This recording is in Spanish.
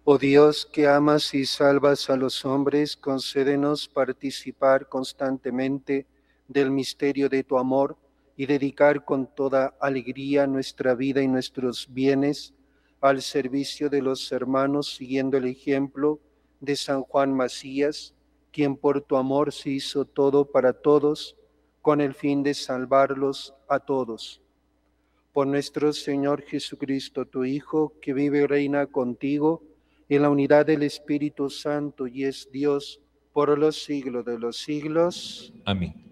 Oh Dios, que amas y salvas a los hombres, concédenos participar constantemente del misterio de tu amor y dedicar con toda alegría nuestra vida y nuestros bienes al servicio de los hermanos, siguiendo el ejemplo de San Juan Macías, quien por tu amor se hizo todo para todos, con el fin de salvarlos a todos. Por nuestro Señor Jesucristo, tu Hijo, que vive y reina contigo en la unidad del Espíritu Santo y es Dios por los siglos de los siglos. Amén.